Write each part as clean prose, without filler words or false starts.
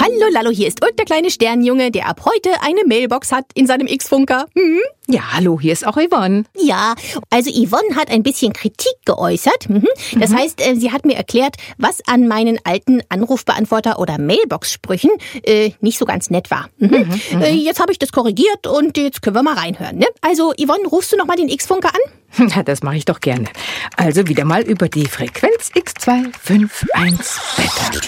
Hallo Lallo, hier ist Ulk, der kleine Sternjunge, der ab heute eine Mailbox hat in seinem X-Funker. Ja, hallo, hier ist auch Yvonne. Ja, also Yvonne hat ein bisschen Kritik geäußert. Das heißt, sie hat mir erklärt, was an meinen alten Anrufbeantworter oder Mailbox-Sprüchen nicht so ganz nett war. Jetzt habe ich das korrigiert und jetzt können wir mal reinhören. Ne? Also Yvonne, rufst du noch mal den X-Funker an? Ja, das mache ich doch gerne. Also wieder mal über die Frequenz X251 Beta.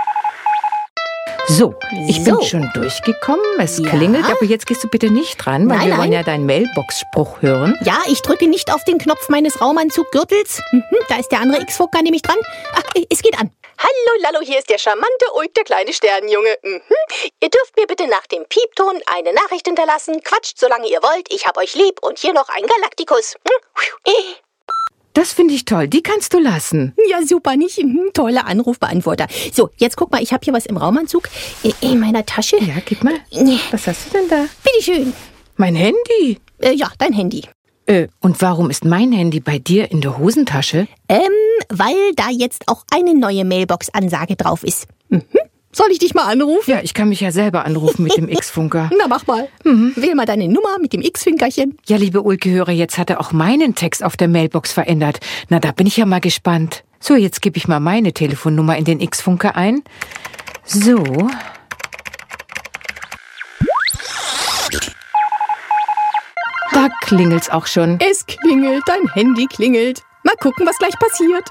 So, ich bin schon durchgekommen. Es klingelt, aber jetzt gehst du bitte nicht dran, weil wir wollen ja deinen Mailbox-Spruch hören. Ja, ich drücke nicht auf den Knopf meines Raumanzuggürtels. Da ist der andere X-Funker nämlich dran. Ach, es geht an. Hallo Lallo, hier ist der charmante Ulk, der kleine Sternjunge. Ihr dürft mir bitte nach dem Piepton eine Nachricht hinterlassen. Quatscht, solange ihr wollt. Ich hab euch lieb. Und hier noch ein Galaktikus. Das finde ich toll, die kannst du lassen. Ja, super, nicht? Toller Anrufbeantworter. So, jetzt guck mal, ich habe hier was im Raumanzug. In meiner Tasche. Ja, gib mal. Was hast du denn da? Bitteschön. Mein Handy. Ja, dein Handy. Und warum ist mein Handy bei dir in der Hosentasche? Weil da jetzt auch eine neue Mailbox-Ansage drauf ist. Soll ich dich mal anrufen? Ja, ich kann mich ja selber anrufen mit dem X-Funker. Na, mach mal. Wähl mal deine Nummer mit dem X-Fingerchen. Ja, liebe Ulke-Hörer, jetzt hat er auch meinen Text auf der Mailbox verändert. Na, da bin ich ja mal gespannt. So, jetzt gebe ich mal meine Telefonnummer in den X-Funker ein. So. Da klingelt's auch schon. Es klingelt, dein Handy klingelt. Mal gucken, was gleich passiert.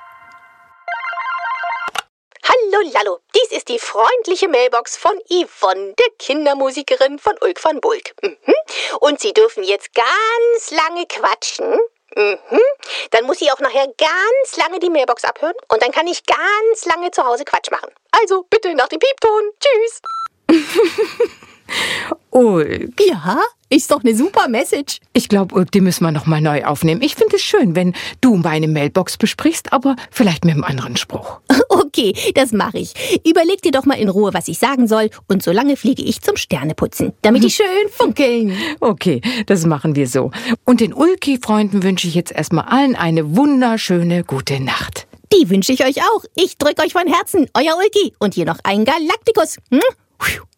Hallo Lallo, dies ist die freundliche Mailbox von Yvonne, der Kindermusikerin von Ulk van Bulk. Und Sie dürfen jetzt ganz lange quatschen. Dann muss ich auch nachher ganz lange die Mailbox abhören und dann kann ich ganz lange zu Hause Quatsch machen. Also bitte nach dem Piepton. Tschüss. Ulk. Ja, ist doch eine super Message. Ich glaube, Ulk, die müssen wir noch mal neu aufnehmen. Ich finde es schön, wenn du meine Mailbox besprichst, aber vielleicht mit einem anderen Spruch. Okay, das mache ich. Überleg dir doch mal in Ruhe, was ich sagen soll. Und solange fliege ich zum Sterneputzen, damit die schön funkeln. Okay, das machen wir so. Und den Ulki-Freunden wünsche ich jetzt erstmal allen eine wunderschöne gute Nacht. Die wünsche ich euch auch. Ich drücke euch von Herzen. Euer Ulki. Und hier noch ein Galaktikus.